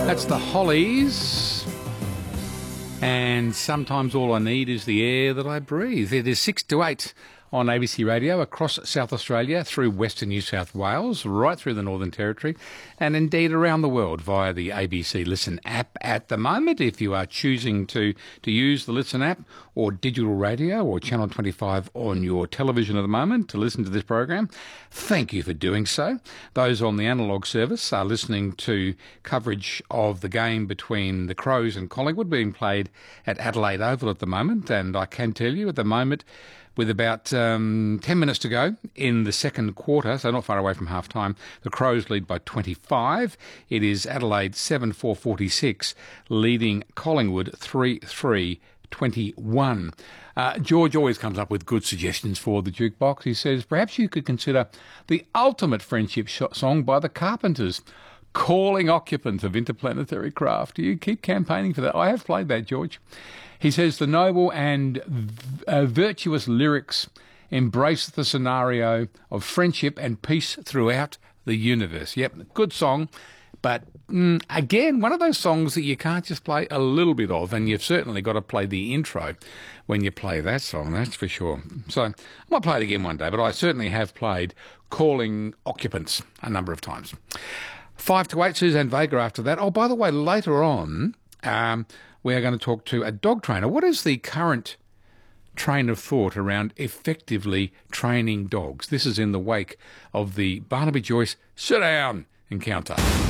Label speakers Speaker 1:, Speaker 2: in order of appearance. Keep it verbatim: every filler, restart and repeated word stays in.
Speaker 1: That's the Hollies. And sometimes all I need is the air that I breathe. It is six to eight on A B C Radio across South Australia, through Western New South Wales, right through the Northern Territory, and indeed around the world via the A B C Listen app at the moment. If you are choosing to, to use the Listen app or digital radio or Channel twenty-five on your television at the moment to listen to this program, thank you for doing so. Those on the analogue service are listening to coverage of the game between the Crows and Collingwood being played at Adelaide Oval at the moment, and I can tell you at the moment, with about um, ten minutes to go in the second quarter, so not far away from half-time, the Crows lead by twenty-five. It is Adelaide seven four forty-six, leading Collingwood three three twenty-one. Uh, George always comes up with good suggestions for the jukebox. He says, perhaps you could consider the ultimate friendship sh- song by the Carpenters, Calling Occupants of Interplanetary Craft. Do you keep campaigning for that? I have played that, George. He says the noble and uh, virtuous lyrics embrace the scenario of friendship and peace throughout the universe. Yep, good song, but mm, again, one of those songs that you can't just play a little bit of, and you've certainly got to play the intro when you play that song, that's for sure. So I might play it again one day, but I certainly have played Calling Occupants a number of times. Five to eight, Suzanne Vega after that. Oh, by the way, later on, um, we are going to talk to a dog trainer. What is the current train of thought around effectively training dogs? This is in the wake of the Barnaby Joyce sit-down encounter.